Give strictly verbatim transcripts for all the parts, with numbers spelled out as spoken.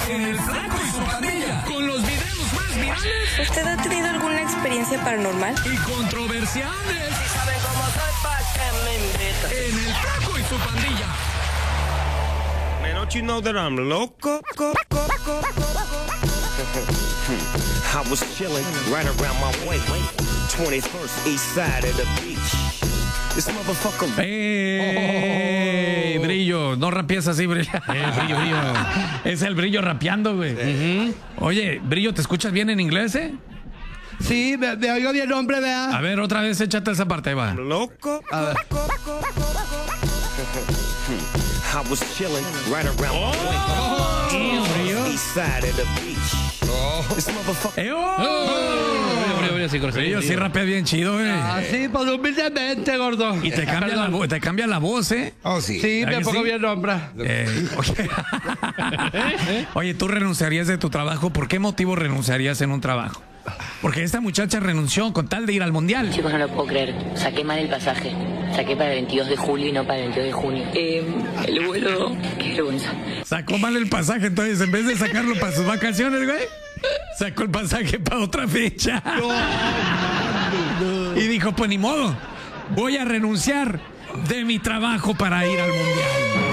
en El Flaco y su Pandilla, con los videos más virales. ¿Usted ha tenido alguna experiencia paranormal? Y controversiales. Si saben cómo soy, pa' que me invitan. En El Flaco y su Pandilla. Man, don't you know that I'm loco? Co, co, co, I was chilling right around my way. twenty-first East Side of the beach. This motherfucker. ¡Ey! Oh. Brillo, no rapees así, Brillo. Eh, brillo, Brillo. Es el Brillo rapeando, güey. Uh-huh. Oye, Brillo, ¿te escuchas bien en inglés, eh? Sí, me, me oigo bien, hombre, vea. A ver, otra vez échate esa parte, va. Loco. A ver. I was chilling right around oh. my way. Oh. East Side of the beach. Oh. This motherfucker. Eh, oh. Oh. Brillo, Brillo, sí, Brillo, sí rapea bien chido, güey. Ah, sí, pues humildemente, gordo. Y te cambia, la, te cambia la voz, ¿eh? Oh, sí. Sí, me pongo sí? bien, hombre. Eh, oye. Oye, ¿tú renunciarías de tu trabajo? ¿Por qué motivo renunciarías en un trabajo? Porque esta muchacha renunció con tal de ir al mundial. Chicos, no lo puedo creer. Saqué mal el pasaje. Saqué para el veintidós de julio y no para el veintidós de junio. Eh, el vuelo... Qué vergüenza. Sacó mal el pasaje, entonces en vez de sacarlo para sus vacaciones, güey, sacó el pasaje para otra fecha. No, no. Y dijo, pues ni modo, voy a renunciar de mi trabajo para ir al mundial.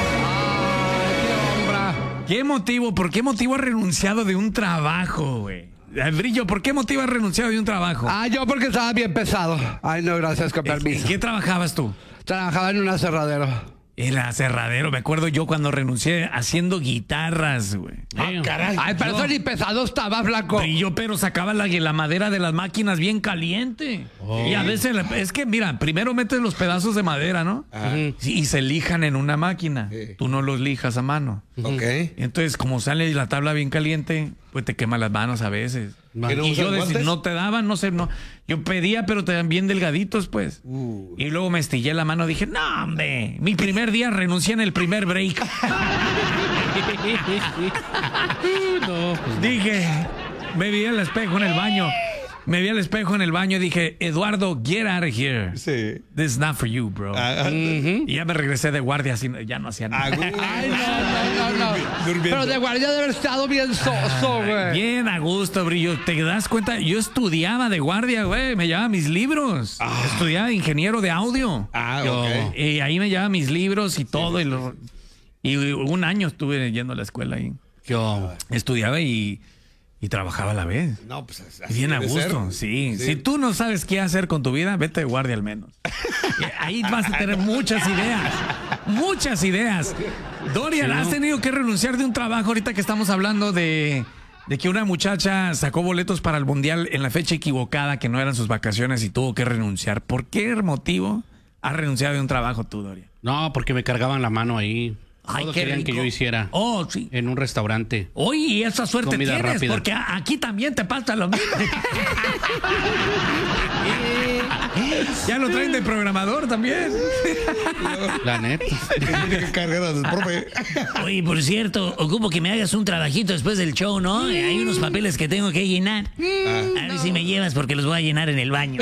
Ay, qué, ¿Qué motivo? ¿Por qué motivo ha renunciado de un trabajo, güey? Brillo, ¿por qué motivo has renunciado de un trabajo? Ah, yo porque estaba bien pesado. Ay, no, gracias, con permiso. ¿En qué trabajabas tú? Trabajaba en un aserradero. El aserradero, me acuerdo yo cuando renuncié haciendo guitarras, güey. Ah, caray. Ay, pero eso ni pesado estaba, flaco. Brillo, pero sacaba la, la madera de las máquinas bien caliente. Oh. Y a veces, es que mira, primero metes los pedazos de madera, ¿no? Ah. Y se lijan en una máquina. Sí. Tú no los lijas a mano. Ok. Entonces, como sale la tabla bien caliente, pues te quema las manos a veces. ¿Pero y yo decía, no te daban, no sé, no. Yo pedía, pero te dan bien delgaditos, pues. Uh. Y luego me estillé la mano, dije, no, hombre, mi primer día renuncié en el primer break. No, pues dije, me vi al espejo en el baño. Me vi al espejo en el baño y dije, Eduardo, get out of here. Sí. This is not for you, bro. Uh, uh, uh-huh. Y ya me regresé de guardia, así ya no hacía nada. Ay, no, no, no, no. Pero de guardia debe haber estado bien soso, güey. Bien a gusto, Brillo. ¿Te das cuenta? Yo estudiaba de guardia, güey. Me llevaba mis libros. Ah. Estudiaba ingeniero de audio. Ah, ok. Y ahí me llevaba mis libros y todo. Sí. Y, lo, y un año estuve yendo a la escuela ahí. Yo. Estudiaba y... Y trabajaba a la vez. No, pues así bien a gusto, sí. sí. Si tú no sabes qué hacer con tu vida, vete de guardia al menos. Ahí vas a tener muchas ideas. Muchas ideas. Dorian, sí. ¿Has tenido que renunciar de un trabajo ahorita que estamos hablando de, de que una muchacha sacó boletos para el mundial en la fecha equivocada, que no eran sus vacaciones y tuvo que renunciar? ¿Por qué motivo has renunciado de un trabajo tú, Dorian? No, porque me cargaban la mano ahí. Ay, Todo qué querían rico. que yo hiciera oh, sí. en un restaurante. Oye, esa suerte Comida tienes, rápida. porque aquí también te pasa lo mismo. Ya lo traen de programador también. La neta. Tiene que cargar al profe. Oye, por cierto, ocupo que me hagas un trabajito después del show, ¿no? Hay unos papeles que tengo que llenar. Ah. A ver si me llevas porque los voy a llenar en el baño.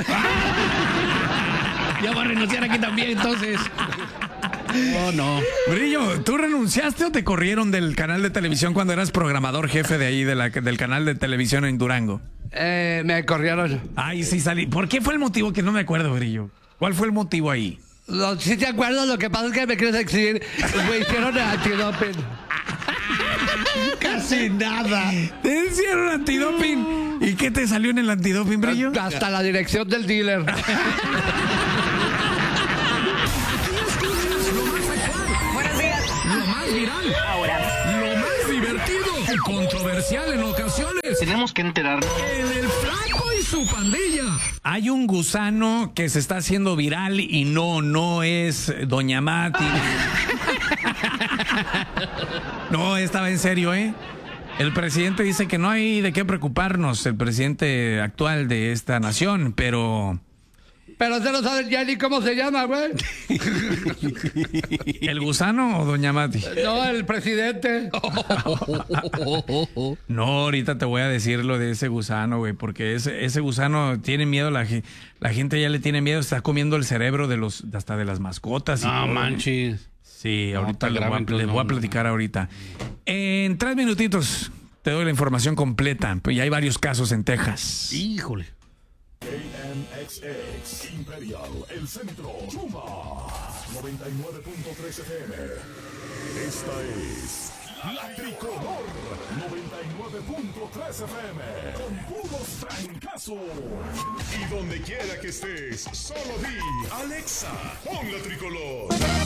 Ya voy a renunciar aquí también, entonces. Oh, no. Brillo, ¿tú renunciaste o te corrieron del canal de televisión cuando eras programador jefe de ahí, de la, del canal de televisión en Durango? Eh, me corrieron. Ay, sí salí. ¿Por qué fue el motivo? Que no me acuerdo, Brillo. ¿Cuál fue el motivo ahí? No, sí te acuerdas, lo que pasa es que me quieres exhibir. Me hicieron el antidoping. Casi nada. Te hicieron antidoping. ¿Y qué te salió en el antidoping, Brillo? Hasta la dirección del dealer. Viral. Ahora. Lo más divertido y controversial en ocasiones. Tenemos que enterarnos. En El Flaco y su Pandilla. Hay un gusano que se está haciendo viral y no, no es Doña Mati. No, estaba en serio, ¿eh? El presidente dice que no hay de qué preocuparnos, el presidente actual de esta nación, pero... Pero usted no sabe ya ni cómo se llama, güey. ¿El gusano o Doña Mati? No, el presidente. No, ahorita te voy a decir lo de ese gusano, güey, porque ese, ese gusano tiene miedo, la, la gente ya le tiene miedo, está comiendo el cerebro de los, hasta de las mascotas. No, y todo, manches. Sí, no, ahorita les voy, a, les voy a platicar ahorita. En tres minutitos, te doy la información completa. Y hay varios casos en Texas. Híjole. K M X X Imperial, el centro, Chuma, noventa y nueve punto tres F M. Esta es La Tricolor, noventa y nueve punto tres F M, con puros trancazos. Y donde quiera que estés, solo di, Alexa, pon La Tricolor.